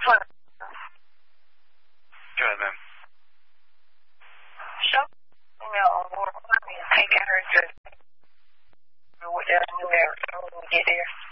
Go ahead, ma'am. Show email on board. I got her to whatever new area when we get there.